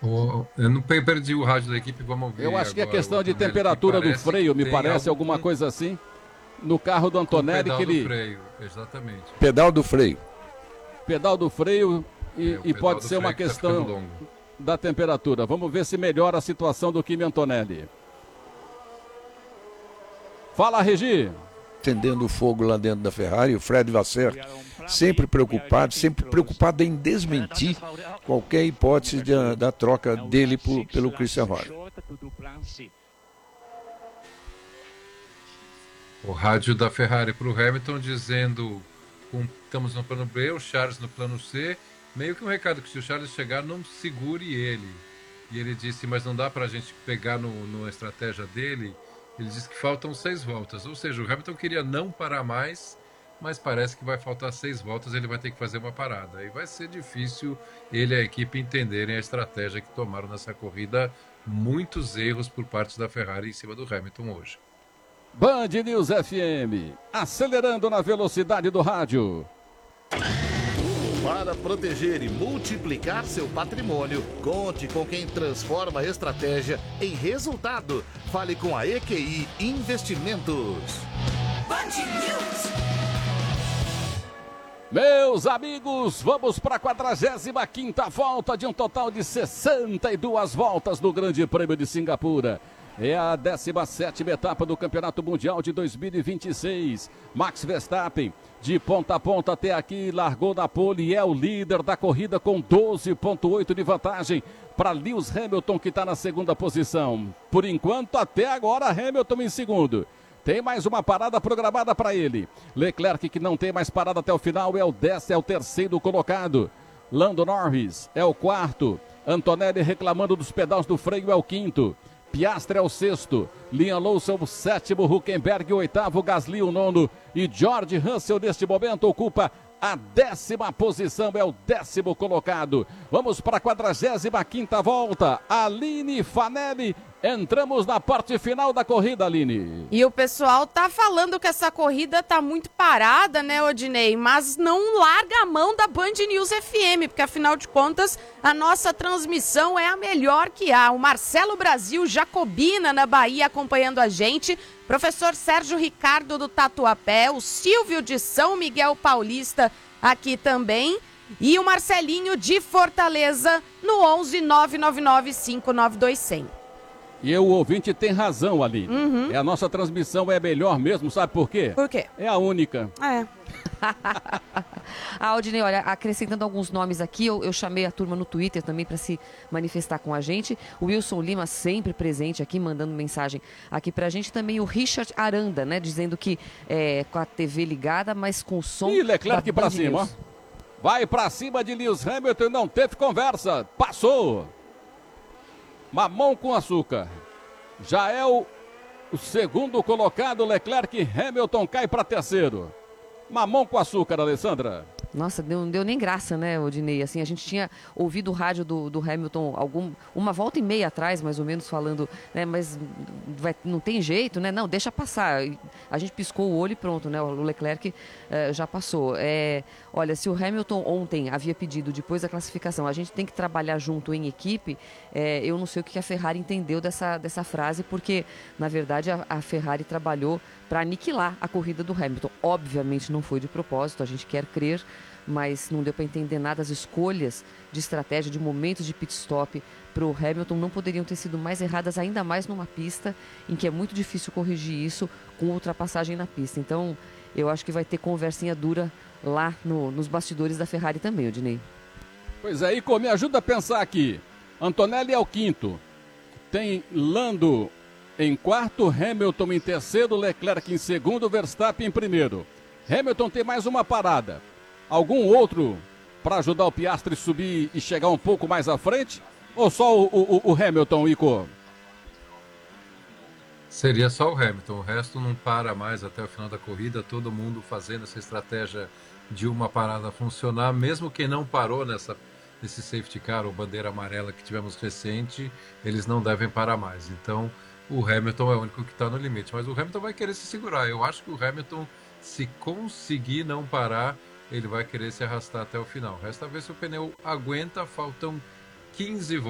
Eu não perdi o rádio da equipe, vamos Eu ver acho que é agora o questão de Antonelli, que temperatura do parece freio, que me tem parece, algo alguma coisa assim. No carro do com o Antonelli, pedal que do ele... freio, exatamente. Pedal do freio. Pedal do freio O e pedal pode do ser uma freio que tá ficando questão longo. da temperatura. Vamos ver se melhora a situação do Kimi Antonelli. Fala, Regi. Acendendo o fogo lá dentro da Ferrari, o Fred Vasseur sempre preocupado em desmentir qualquer hipótese da troca dele pelo Christian Horner. O rádio da Ferrari para o Hamilton dizendo estamos no plano B, o Charles no plano C, meio que um recado que se o Charles chegar, não segure ele. E ele disse, mas não dá para a gente pegar na estratégia dele. Ele disse que faltam 6 voltas, ou seja, o Hamilton queria não parar mais, mas parece que vai faltar 6 voltas, ele vai ter que fazer uma parada. E vai ser difícil ele e a equipe entenderem a estratégia que tomaram nessa corrida. Muitos erros por parte da Ferrari em cima do Hamilton hoje. Band News FM, acelerando na velocidade do rádio. Para proteger e multiplicar seu patrimônio, conte com quem transforma a estratégia em resultado. Fale com a EQI Investimentos. Meus amigos, vamos para a 45ª volta de um total de 62 voltas no Grande Prêmio de Singapura. É a 17ª etapa do Campeonato Mundial de 2026. Max Verstappen, de ponta a ponta até aqui, largou na pole e é o líder da corrida com 12,8 de vantagem para Lewis Hamilton, que está na segunda posição. Por enquanto, até agora, Hamilton em segundo. Tem mais uma parada programada para ele. Leclerc, que não tem mais parada até o final, é o terceiro colocado. Lando Norris é o quarto. Antonelli reclamando dos pedais do freio é o quinto. Piastri é o sexto, Liam Lawson o sétimo, Hülkenberg o oitavo, Gasly o nono e George Russell neste momento ocupa a 10ª posição, é o 10º colocado. Vamos para a 45ª volta. Aline Fanelli, entramos na parte final da corrida, Aline. E o pessoal tá falando que essa corrida tá muito parada, né, Odinei? Mas não larga a mão da Band News FM, porque afinal de contas a nossa transmissão é a melhor que há. O Marcelo Brasil Jacobina na Bahia acompanhando a gente. Professor Sérgio Ricardo do Tatuapé, o Silvio de São Miguel Paulista aqui também e o Marcelinho de Fortaleza no 11 999 592 100. E o ouvinte tem razão, Aline. A nossa transmissão é melhor mesmo, sabe por quê? Por quê? É a única. É. Aldinei, olha, acrescentando alguns nomes aqui, eu chamei a turma no Twitter também para se manifestar com a gente. O Wilson Lima sempre presente aqui, mandando mensagem aqui pra gente. Também o Richard Aranda, né, dizendo que com a TV ligada, mas com som... E Leclerc pra cima, ó. Vai pra cima de Lewis Hamilton, não teve conversa, passou. Mamão com açúcar. Já é o segundo colocado, Leclerc. Hamilton cai para terceiro. Mamão com açúcar, Alessandra. Nossa, não deu nem graça, né, Odinei? Assim, a gente tinha ouvido o rádio do Hamilton uma volta e meia atrás, mais ou menos, falando, né, mas não tem jeito, né? Não, deixa passar. A gente piscou o olho e pronto, né? O Leclerc já passou. Olha, se o Hamilton ontem havia pedido, depois da classificação, a gente tem que trabalhar junto em equipe, eu não sei o que a Ferrari entendeu dessa frase, porque, na verdade, a Ferrari trabalhou para aniquilar a corrida do Hamilton. Obviamente não foi de propósito, a gente quer crer, mas não deu para entender nada. As escolhas de estratégia, de momentos de pit stop para o Hamilton não poderiam ter sido mais erradas, ainda mais numa pista em que é muito difícil corrigir isso com ultrapassagem na pista. Então, eu acho que vai ter conversinha dura lá nos bastidores da Ferrari também, Odinei. Pois é, Ico, me ajuda a pensar aqui. Antonelli é o quinto. Tem Lando em quarto, Hamilton em terceiro, Leclerc em segundo, Verstappen em primeiro. Hamilton tem mais uma parada. Algum outro para ajudar o Piastri a subir e chegar um pouco mais à frente? Ou só o Hamilton, Ico? Seria só o Hamilton, o resto não para mais até o final da corrida, todo mundo fazendo essa estratégia de uma parada funcionar, mesmo quem não parou nesse safety car ou bandeira amarela que tivemos recente, eles não devem parar mais. Então, o Hamilton é o único que está no limite, mas o Hamilton vai querer se segurar. Eu acho que o Hamilton, se conseguir não parar, ele vai querer se arrastar até o final. Resta ver se o pneu aguenta, faltam 15 voltas.